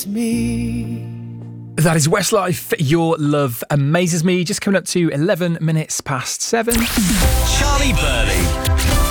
Me. That is Westlife. Your love amazes me. Just coming up to 11 minutes past 7. Charlie Burley.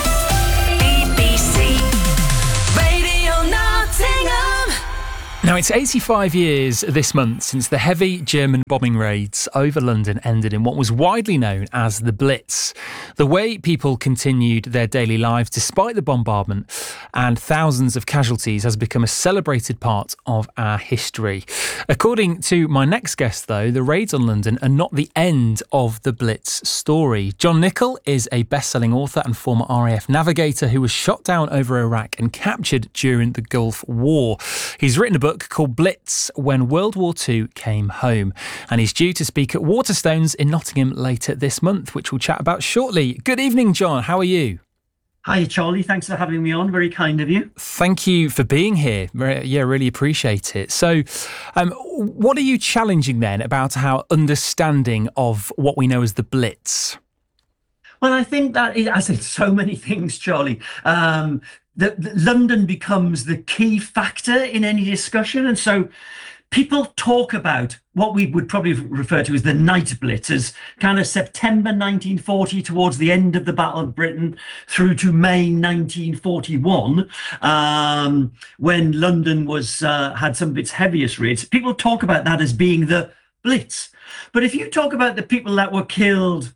Now, it's 85 years this month since the heavy German bombing raids over London ended in what was widely known as the Blitz. The way people continued their daily lives despite the bombardment and thousands of casualties has become a celebrated part of our history. According to my next guest, though, the raids on London are not the end of the Blitz story. John Nichol is a best-selling author and former RAF navigator who was shot down over Iraq and captured during the Gulf War. He's written a book called Blitz, When World War II Came Home, and he's due to speak at Waterstones in Nottingham later this month, which we'll chat about shortly. Good evening, John. How are you? Hi, Charlie. Thanks for having me on. Very kind of you. Thank you for being here. Yeah, really appreciate it. So, what are you challenging then about our understanding of what we know as the Blitz? Well, I think that, as in so many things, Charlie, that London becomes the key factor in any discussion. And so people talk about what we would probably refer to as the Night Blitz, as kind of September 1940 towards the end of the Battle of Britain through to May 1941, when London had some of its heaviest raids. People talk about that as being the Blitz. But if you talk about the people that were killed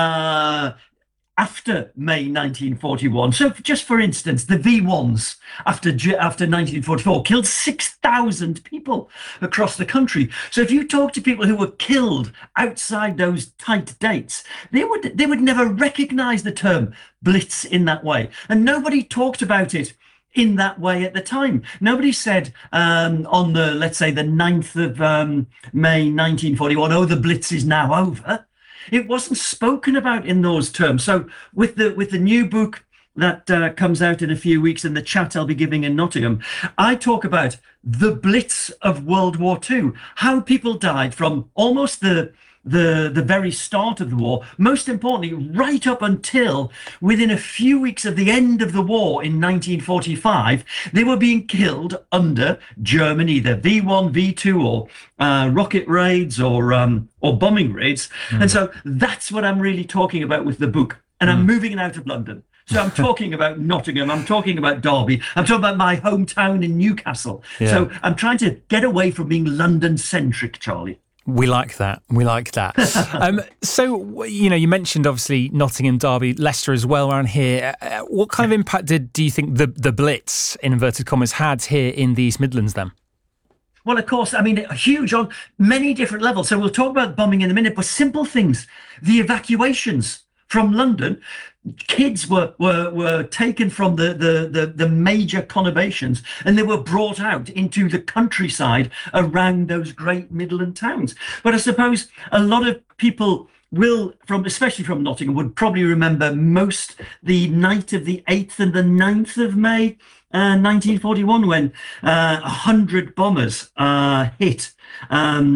after May 1941. So just for instance, the V1s after 1944 killed 6,000 people across the country. So if you talk to people who were killed outside those tight dates, they would never recognize the term Blitz in that way. And nobody talked about it in that way at the time. Nobody said on the, let's say, the 9th of May 1941, oh, the Blitz is now over. It wasn't spoken about in those terms. So with the new book that comes out in a few weeks and the chat I'll be giving in Nottingham, I talk about the Blitz of World War II, how people died from almost the very start of the war, most importantly, right up until within a few weeks of the end of the war in 1945, they were being killed under German, either V1, V2, or rocket raids or bombing raids. And so that's what I'm really talking about with the book. And I'm moving it out of London. So I'm talking about Nottingham, I'm talking about Derby, I'm talking about my hometown in Newcastle. Yeah. So I'm trying to get away from being London-centric, Charlie. We like that. We like that. So, you mentioned obviously Nottingham, Derby, Leicester as well around here. What kind of impact do you think the Blitz, in inverted commas, had here in the East Midlands then? Well, of course, I mean, huge on many different levels. So we'll talk about bombing in a minute, but simple things, the evacuations from London, kids were taken from the major conurbations and they were brought out into the countryside around those great Midland towns. But I suppose a lot of people especially from Nottingham, would probably remember most the night of the 8th and the 9th of May 1941, when 100 bombers hit